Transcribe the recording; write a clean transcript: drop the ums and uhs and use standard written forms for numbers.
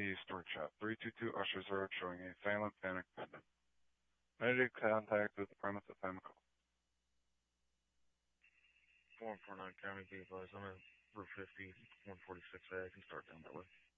the store chat. 322 Usher Zero showing a silent panic pendant. Mayday contact with the premise at time of call. 449 County, be advised. I'm at Route 50, 146A. I can start down that way.